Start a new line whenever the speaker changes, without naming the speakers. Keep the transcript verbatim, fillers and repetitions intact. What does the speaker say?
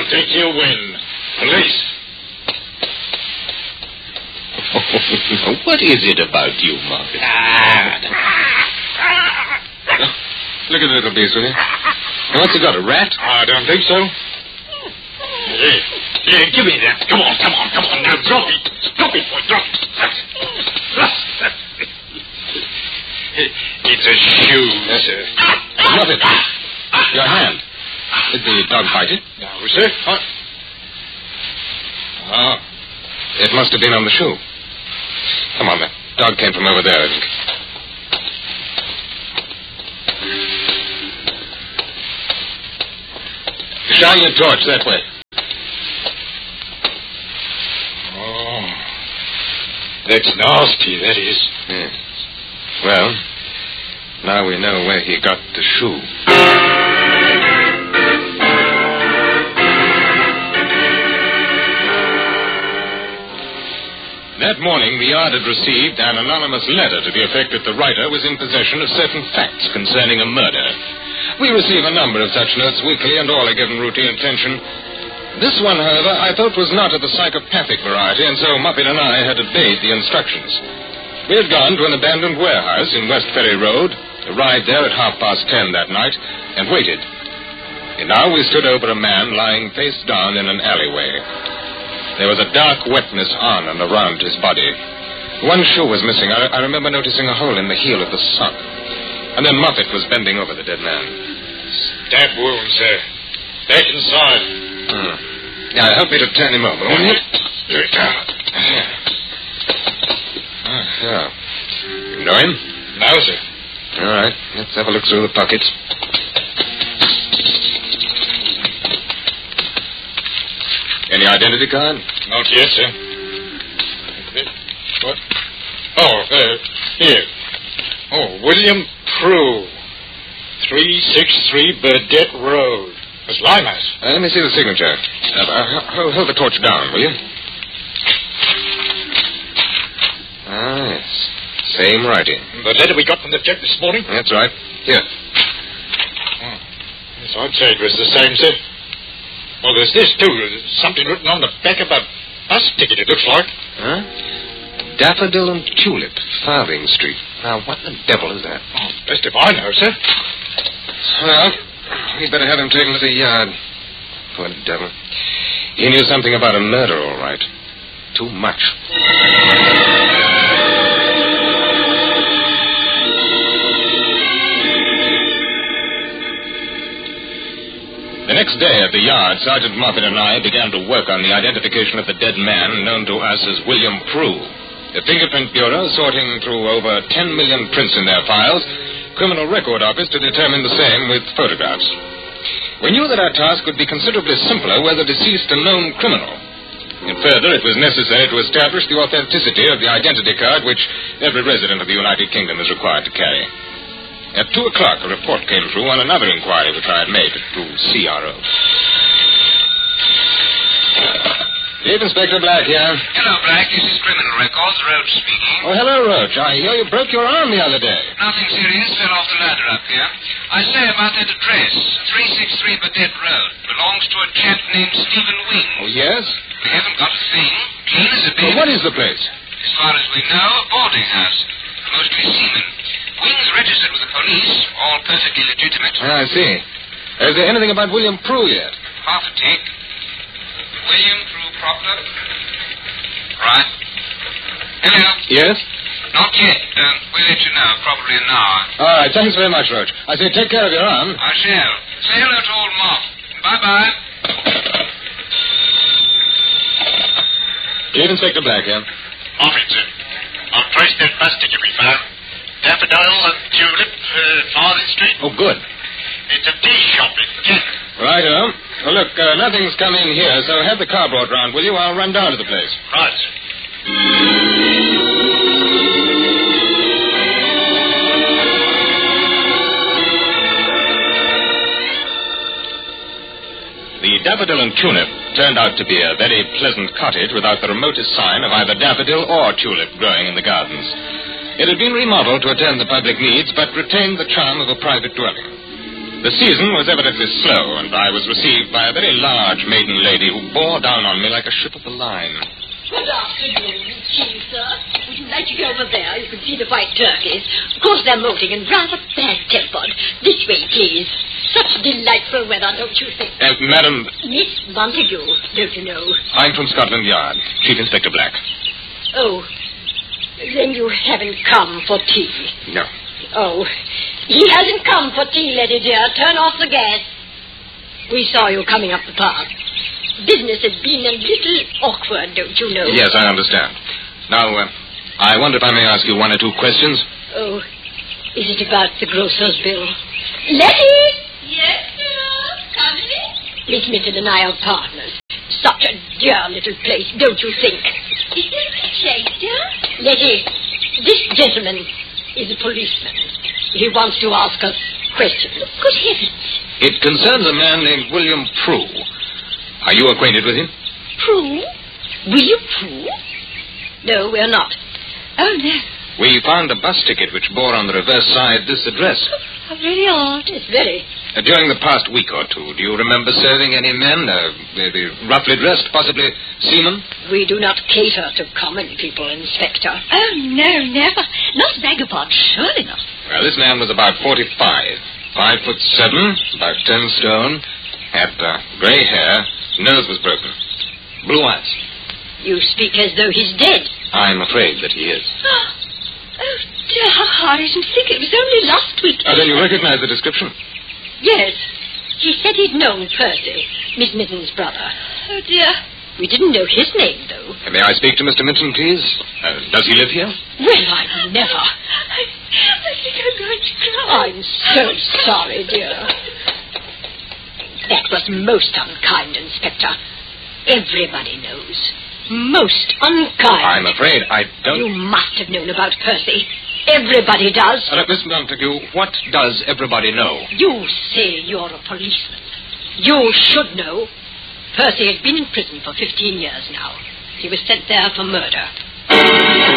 I'll think you'll win. Police.
What is it about you, Margaret?
Ah.
Look at the little beast, will you? What's he got, a rat?
I don't think so. Hey, hey, give me that. Come on, come on, come on. Now, drop it. Drop it, boy, drop it. It's a shoe,
Yes,
sir.
Drop it. Your hand. Did the dog bite it?
No, sir. What?
Oh. It must have been on the shoe. Come on, the dog came from over there, I think. Shine your torch that way.
Oh. That's nasty, that is.
Yes. Well, now we know where he got the shoe. That morning, the Yard had received an anonymous letter to the effect that the writer was in possession of certain facts concerning a murder. We receive a number of such notes weekly, and all are given routine attention. This one, however, I thought was not of the psychopathic variety, and so Muppet and I had obeyed the instructions. We had gone to an abandoned warehouse in West Ferry Road, arrived there at half past ten that night, and waited. And now we stood over a man lying face down in an alleyway. There was a dark wetness on and around his body. One shoe was missing. I, I remember noticing a hole in the heel of the sock. And then Muppet was bending over the dead man.
Stab wound, sir. Back inside.
Hmm. Now, help me to turn him over, won't you?
Do it now.
Ah, yeah. You know him?
No, sir.
All right. Let's have a look through the pockets. Any identity card?
Not yet, sir. What? Oh, uh, here. Oh, William Prue. three sixty-three Burdett Road. That's Limehouse.
Uh, let me see the signature. Uh, uh, hold, hold the torch down, will you? Ah, yes. Same writing.
The letter we got from the jet this morning?
That's right. Here.
Oh. Yes, I'd say it was the same, sir. Well, there's this, too. There's something written on the back of a bus ticket, it looks like.
Huh? Daffodil and Tulip, Farthing Street. Now, what the devil is that?
Oh, best if I know, sir.
Well, we'd better have him taken to the yard. Poor devil. He knew something about a murder, all right. Too much. The next day at the yard, Sergeant Moffat and I began to work on the identification of the dead man known to us as William Prue. The Fingerprint Bureau, sorting through over ten million prints in their files, Criminal Record Office to determine the same with photographs. We knew that our task would be considerably simpler were the deceased a known criminal. And further, it was necessary to establish the authenticity of the identity card which every resident of the United Kingdom is required to carry. At two o'clock, a report came through on another inquiry which I had made to C R O. Chief Inspector Black here.
Hello, Black. This is Criminal Records, Roach speaking.
Oh, hello, Roach. I hear you broke your arm the other day.
Nothing serious. Fell off the ladder up here. I say about that address, three sixty-three Burdett Road. Belongs to a chap named Stephen Wing.
Oh, yes?
We haven't got a thing. Clean as a bed.
Well, what is the place?
As far as we know, a boarding house. Mostly seamen. Wing's registered with the police. All perfectly legitimate.
Ah, I see. Is there anything about William Prue yet?
Half a tick. William Prue Proctor. Right. Hello.
Yes?
Not yet. Um, we'll let you know. Probably an hour.
All right, thanks very much, Roach. I say take care of your arm.
I shall. Say hello to old Moff. Bye-bye.
Chief Inspector Black here.
Officer, I've traced that bus ticket we found. Daffodil and Tulip, uh, Farthing Street.
Oh, good.
It's a tea shop in Kent.
Righto. Well, look, uh, nothing's come in here, so have the car brought round, will you? I'll run down to the place.
Right, sir.
The Daffodil and Tulip turned out to be a very pleasant cottage without the remotest sign of either daffodil or tulip growing in the gardens. It had been remodeled to attend the public needs, but retained the charm of a private dwelling. The season was evidently slow, and I was received by a very large maiden lady who bore down on me like a ship of the line.
Good afternoon, Chief, sir. Would you like to go over there? You can see the white turkeys. Of course, they're molting and rather bad-tempered. This way, please. Such delightful weather, don't you think?
Uh, Madam...
Miss Montague, don't you know?
I'm from Scotland Yard. Chief Inspector Black.
Oh, then you haven't come for tea.
No.
Oh, he hasn't come for tea, Letty dear. Turn off the gas. We saw you coming up the path. Business has been a little awkward, don't you know?
Yes, I understand. Now, uh, I wonder if I may ask you one or two questions.
Oh, is it about the grocer's bill? Letty!
Yes, sir. Come in.
Miss Minton and I are partners. Such a dear little place, don't you think?
Is there a shake, sir?
Letty, this gentleman is a policeman. He wants to ask us questions.
Good heavens.
It concerns a man named William Prue. Are you acquainted with him?
Prue? William Prue? No, we're not.
Oh, no.
We found a bus ticket which bore on the reverse side this address.
How very odd.
It's very.
Uh, during the past week or two, do you remember serving any men, uh, maybe roughly dressed, possibly seamen?
We do not cater to common people, Inspector.
Oh, no, never. Not vagabonds, surely not.
Well, this man was about forty-five. Five foot seven, about ten stone, had uh, grey hair, nose was broken, blue eyes.
You speak as though he's dead.
I'm afraid that he is.
Oh, dear, how hard I didn't think it was only last week.
Uh, then you recognize the description?
Yes. He said he'd known Percy, Miss Minton's brother.
Oh, dear.
We didn't know his name, though.
Uh, may I speak to Mister Minton, please? Uh, does he live here?
Well, I never.
I, I think I'm going to cry.
I'm so sorry, dear. That was most unkind, Inspector. Everybody knows. Most unkind.
I'm afraid I don't...
You must have known about Percy. Everybody does.
Uh, Miss Montague, what does everybody know?
You say you're a policeman. You should know. Percy has been in prison for fifteen years now. He was sent there for murder.